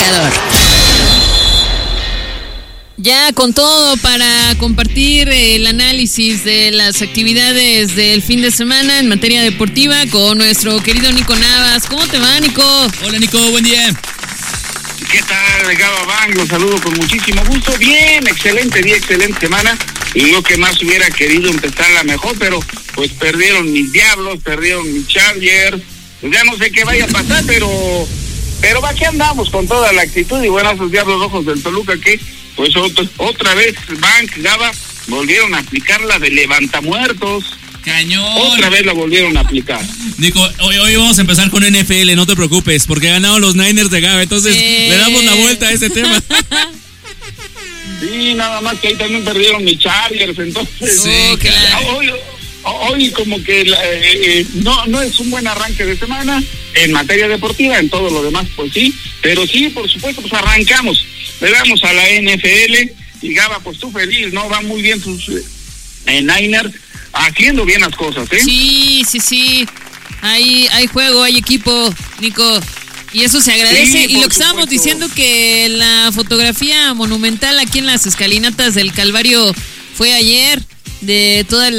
Goleador. Ya con todo para compartir el análisis de las actividades del fin de semana en materia deportiva con nuestro querido Nico Navas. ¿Cómo te va, Nico? Hola, Nico, buen día. ¿Qué tal, Gaba Bang? Los saludo con muchísimo gusto. Bien, excelente día, excelente semana. Y yo que más hubiera querido empezarla mejor, pero pues perdieron mis Diablos, perdieron mis Chargers. Pues ya no sé qué vaya a pasar, pero aquí andamos con toda la actitud. Y bueno, esos Diablos Rojos del Toluca que pues otra vez, Gaba, volvieron a aplicar la de levantamuertos. Cañón. Otra vez la volvieron a aplicar. Nico, hoy vamos a empezar con NFL, no te preocupes, porque ganaron los Niners de Gaba, entonces le damos la vuelta a ese tema. Sí, nada más que ahí también perdieron mis Chargers, entonces. Sí, claro. Hoy como que no es un buen arranque de semana en materia deportiva, en todo lo demás pues sí, pero sí, por supuesto, pues arrancamos, le damos a la NFL y Gaba, pues tú feliz, ¿no? Va muy bien tus Niners, haciendo bien las cosas, ¿eh? Sí, hay juego, hay equipo, Nico, y eso se agradece. Y lo que estábamos diciendo, que la fotografía monumental aquí en las escalinatas del Calvario fue ayer, de toda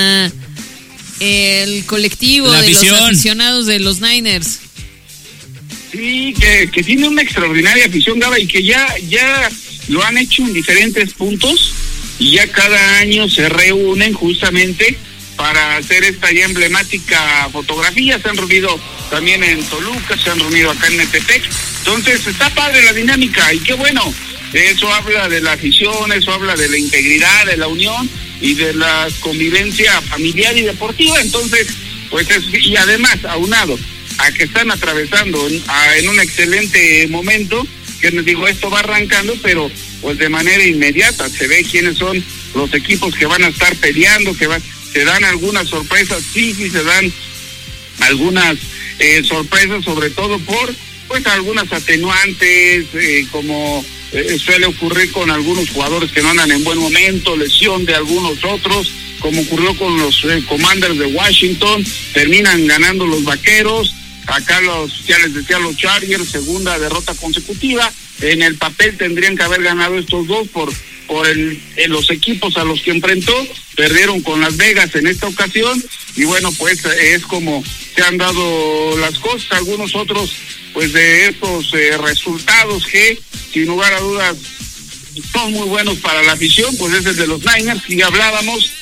el colectivo de los aficionados de los Niners. Sí, que tiene una extraordinaria afición, Gaba, y que ya lo han hecho en diferentes puntos y ya cada año se reúnen justamente para hacer esta ya emblemática fotografía. Se han reunido también en Toluca, se han reunido acá en Metepec. Entonces está padre la dinámica y qué bueno. Eso habla de la afición, eso habla de la integridad, de la unión y de la convivencia familiar y deportiva. Entonces, pues y además, aunado a que están atravesando en un excelente momento, que les digo, esto va arrancando, pero pues de manera inmediata se ve quiénes son los equipos que van a estar peleando, se dan algunas sorpresas, sí se dan algunas sorpresas, sobre todo por pues algunas atenuantes, como suele ocurrir con algunos jugadores que no andan en buen momento, lesión de algunos otros, como ocurrió con los Commanders de Washington, terminan ganando los Vaqueros. Acá ya les decía, los Chargers, segunda derrota consecutiva. En el papel tendrían que haber ganado estos dos por los equipos a los que enfrentó. Perdieron con Las Vegas en esta ocasión. Y bueno, pues es como se han dado las cosas. Algunos otros, pues de estos resultados que, sin lugar a dudas, son muy buenos para la afición, pues es el de los Niners, que ya hablábamos,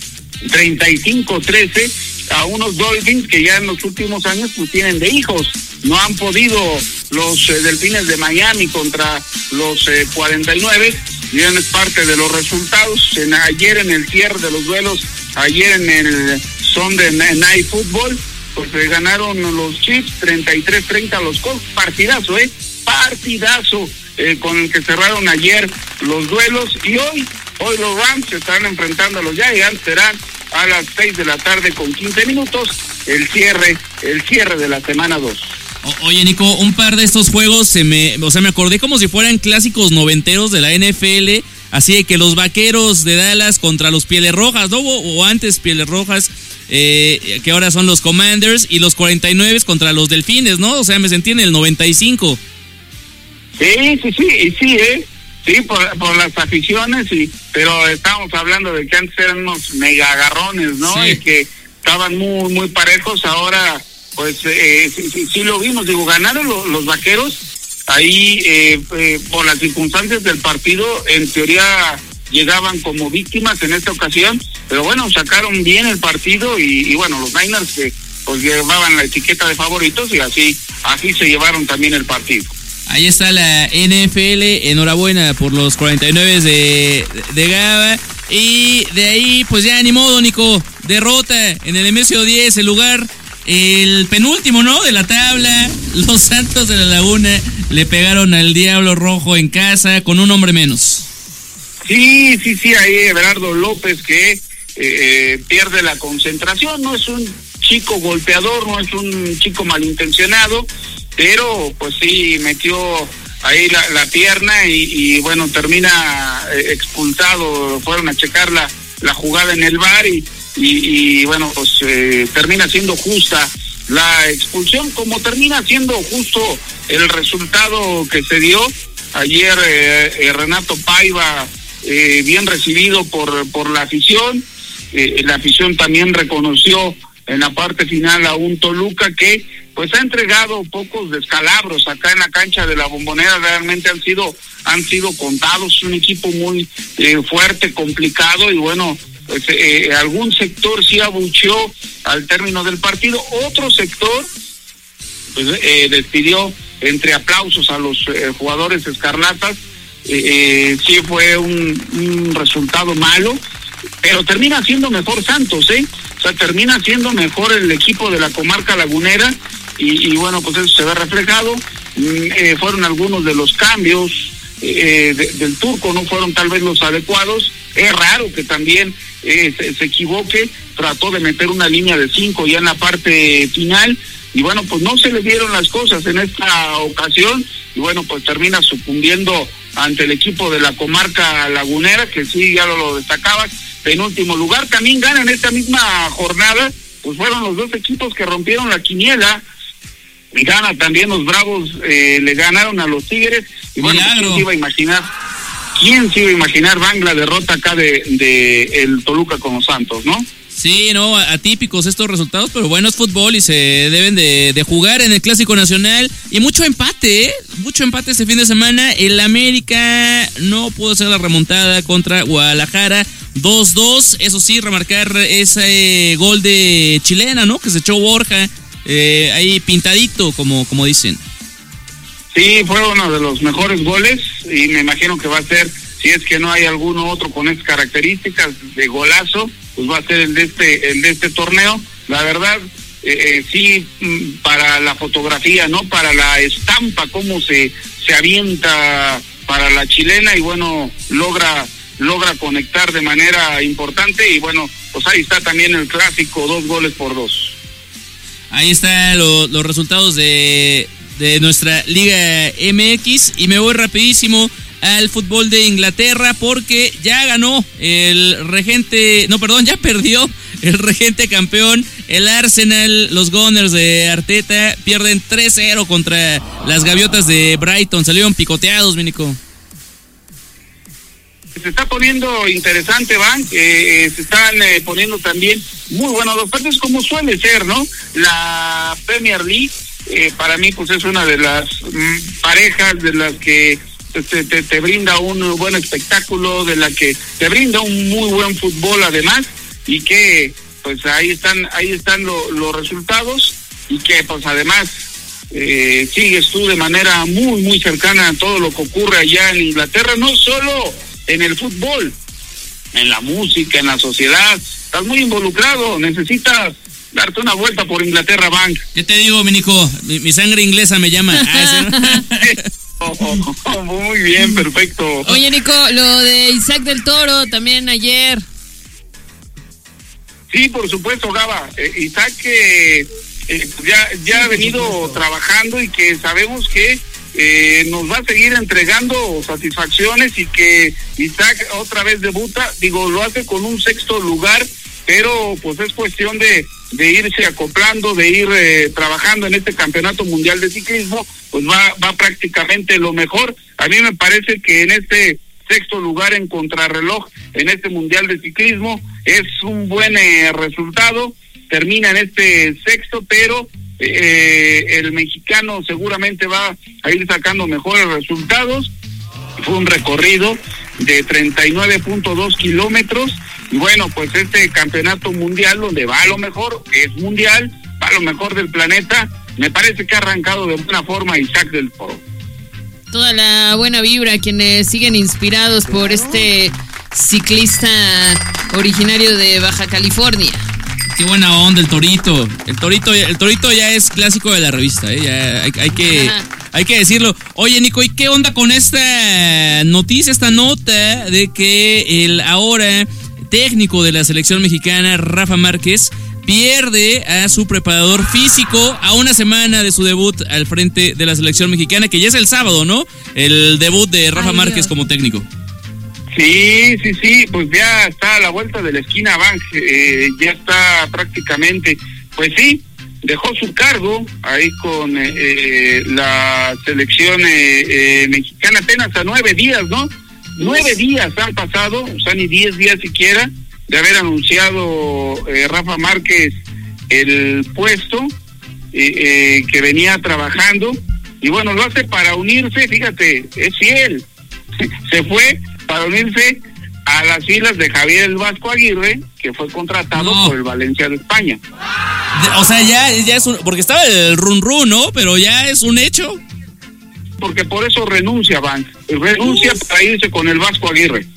35-13. A unos Dolphins que ya en los últimos años pues tienen de hijos. No han podido los Delfines de Miami contra los 49, y es parte de los resultados. Ayer en el cierre de los duelos, ayer en el Sunday Night Football, pues ganaron los Chiefs 33-30 a los Colts. Partidazo, partidazo con el que cerraron ayer los duelos. Y hoy los Rams se están enfrentando a los Giants. Serán a las 6 de la tarde con 15 minutos, el cierre de la semana 2. Oye, Nico, un par de estos juegos me acordé como si fueran clásicos noventeros de la NFL, así de que los Vaqueros de Dallas contra los Pieles Rojas, ¿no? O antes Pieles Rojas, que ahora son los Commanders, y los 49 contra los Delfines, ¿no? O sea, me sentí en el 95. Sí, por las aficiones, pero estamos hablando de que antes eran unos mega agarrones, ¿no? Sí. Y que estaban muy, muy parejos. Ahora, pues, sí lo vimos. Digo, ganaron los Vaqueros. Ahí, por las circunstancias del partido, en teoría llegaban como víctimas en esta ocasión. Pero bueno, sacaron bien el partido y bueno, los Niners que pues llevaban la etiqueta de favoritos y así se llevaron también el partido. Ahí está la NFL, enhorabuena por los 49 de Gaba. Y de ahí, pues ya ni modo, Nico, derrota en el MSO10, el penúltimo, ¿no? De la tabla. Los Santos de la Laguna le pegaron al Diablo Rojo en casa con un hombre menos. Sí, ahí Everardo López que pierde la concentración. No es un chico golpeador, no es un chico malintencionado, pero pues sí metió ahí la pierna y bueno, termina expulsado. Fueron a checar la jugada en el VAR y bueno, pues termina siendo justa la expulsión, como termina siendo justo el resultado que se dio ayer. Renato Paiva, bien recibido por la afición. La afición también reconoció en la parte final a un Toluca que pues ha entregado pocos descalabros acá en la cancha de la Bombonera. Realmente han sido contados. Es un equipo muy fuerte, complicado, y bueno, pues algún sector sí abucheó al término del partido. Otro sector pues despidió entre aplausos a los jugadores escarlatas. Sí fue un resultado malo, pero termina siendo mejor Santos, o sea, termina siendo mejor el equipo de la comarca lagunera, y bueno, pues eso se ve reflejado. Fueron algunos de los cambios del turco, no fueron tal vez los adecuados. Es raro que también se equivoque. Trató de meter una línea de 5 ya en la parte final, y bueno, pues no se le dieron las cosas en esta ocasión, y bueno, pues termina sucumbiendo ante el equipo de la comarca lagunera, que sí, ya lo destacabas, penúltimo lugar. También ganan esta misma jornada, pues fueron los dos equipos que rompieron la quiniela. Gana también los Bravos, le ganaron a los Tigres, y bueno, pues, ¿quién se iba a imaginar van la derrota acá de el Toluca con los Santos, ¿no? Sí, no, atípicos estos resultados, pero bueno, es fútbol y se deben de jugar en el Clásico Nacional. Y mucho empate este fin de semana. El América no pudo hacer la remontada contra Guadalajara, 2-2. Eso sí, remarcar ese gol de chilena, ¿no? Que se echó Borja, ahí pintadito, como dicen. Sí, fue uno de los mejores goles, y me imagino que va a ser, si es que no hay alguno otro con estas características de golazo, pues va a ser el de este torneo. La verdad, sí, para la fotografía, ¿no? Para la estampa, cómo se avienta para la chilena, y bueno, logra conectar de manera importante, y bueno, pues ahí está también el clásico, 2-2. Ahí están los resultados de nuestra Liga MX, y me voy rapidísimo al fútbol de Inglaterra, porque ya ganó ya perdió el regente campeón, el Arsenal. Los Gunners de Arteta pierden 3-0 contra las Gaviotas de Brighton. Salieron picoteados, Minico. Se está poniendo interesante, Van, se están poniendo también muy buenas dos partes, como suele ser, ¿no? La Premier League, para mí, pues es una de las parejas de las que te brinda un buen espectáculo, de la que te brinda un muy buen fútbol además, y que pues ahí están los resultados, y que pues además sigues tú de manera muy muy cercana a todo lo que ocurre allá en Inglaterra, no solo en el fútbol, en la música, en la sociedad. Estás muy involucrado, necesitas darte una vuelta por Inglaterra, Bank. ¿Qué te digo, Minico? Mi sangre inglesa me llama. Muy bien, perfecto. Oye, Nico, lo de Isaac del Toro también ayer. Sí, por supuesto, Gaba. Isaac ya ha venido trabajando, y que sabemos que nos va a seguir entregando satisfacciones, y que Isaac otra vez debuta, lo hace con un 6º lugar, pero pues es cuestión de irse acoplando, de ir trabajando en este campeonato mundial de ciclismo. Pues va prácticamente lo mejor. A mí me parece que en este 6º lugar en contrarreloj en este mundial de ciclismo es un buen resultado. Termina en este 6º, pero el mexicano seguramente va a ir sacando mejores resultados. Fue un recorrido de 39.2 kilómetros, y bueno, pues este campeonato mundial, donde va a lo mejor, es mundial, va a lo mejor del planeta, me parece que ha arrancado de buena forma Isaac del Toro. Toda la buena vibra a quienes siguen inspirados por este ciclista originario de Baja California. Qué buena onda el Torito. El Torito ya es clásico de la revista, ya hay que decirlo. Oye, Nico, ¿y qué onda con esta noticia, esta nota de que el ahora técnico de la selección mexicana, Rafa Márquez, pierde a su preparador físico a una semana de su debut al frente de la selección mexicana, que ya es el sábado, ¿no? El debut de Rafa Márquez como técnico. Sí, pues ya está a la vuelta de la esquina, Bank, ya está prácticamente, pues sí, dejó su cargo ahí con la selección mexicana apenas a 9 días, ¿no? 9 días han pasado, o sea, ni 10 días siquiera, de haber anunciado Rafa Márquez el puesto que venía trabajando, y bueno, lo hace para unirse, fíjate, es fiel, se fue para unirse a las filas de Javier el Vasco Aguirre, que fue contratado por el Valencia de España. O sea, ya es porque estaba el run, ¿no? Pero ya es un hecho. Porque por eso renuncia Vance, renuncia para irse con el Vasco Aguirre.